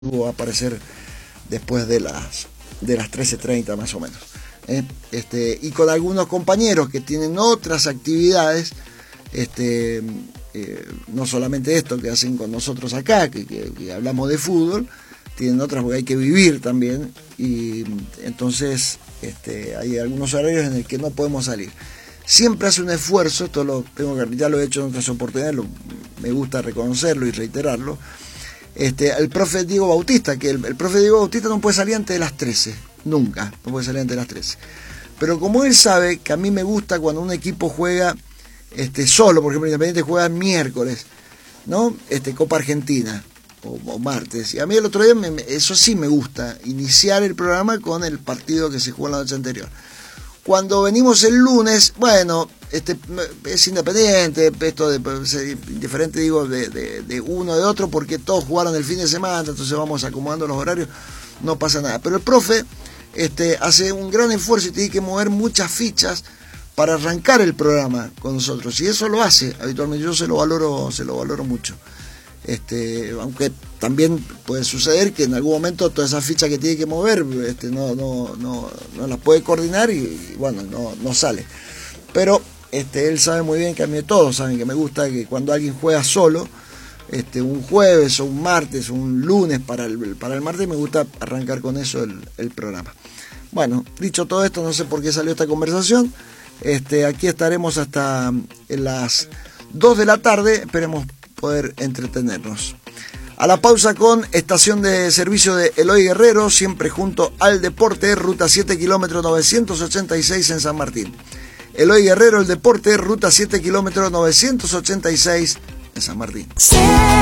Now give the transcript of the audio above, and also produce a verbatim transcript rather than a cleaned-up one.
va a aparecer después de las de las trece treinta más o menos. ¿eh? Este, y con algunos compañeros que tienen otras actividades, este, eh, no solamente esto que hacen con nosotros acá, que, que, que hablamos de fútbol, tienen otras porque hay que vivir también, y entonces este, hay algunos horarios en el que no podemos salir. Siempre hace un esfuerzo, esto lo tengo que, ya lo he hecho en otras oportunidades, lo, me gusta reconocerlo y reiterarlo. Este, el profe Diego Bautista, que el, el profe Diego Bautista no puede salir antes de las trece, nunca, no puede salir antes de las trece. Pero como él sabe que a mí me gusta cuando un equipo juega este, solo, por ejemplo, Independiente juega miércoles, ¿no? Este, Copa Argentina, o, o martes, y a mí el otro día, me, eso sí me gusta, iniciar el programa con el partido que se jugó la noche anterior. Cuando venimos el lunes, bueno, este es independiente, esto de, de indiferente digo de, de, de uno de otro, porque todos jugaron el fin de semana, entonces vamos acomodando los horarios, no pasa nada. Pero el profe este, hace un gran esfuerzo y tiene que mover muchas fichas para arrancar el programa con nosotros, y eso lo hace habitualmente, yo se lo valoro, se lo valoro mucho. Este, aunque también puede suceder que en algún momento todas esas fichas que tiene que mover este, no, no, no, no las puede coordinar y, y bueno, no, no sale. Pero este, él sabe muy bien que a mí todos saben que me gusta que cuando alguien juega solo, este, un jueves o un martes o un lunes para el, para el martes, me gusta arrancar con eso el, el programa. Bueno, dicho todo esto, no sé por qué salió esta conversación. Este, aquí estaremos hasta las dos de la tarde, esperemos poder entretenernos. A la pausa con estación de servicio de Eloy Guerrero, siempre junto al deporte, ruta siete kilómetros novecientos ochenta y seis en San Martín. Eloy Guerrero, el deporte, ruta siete kilómetros novecientos ochenta y seis en San Martín.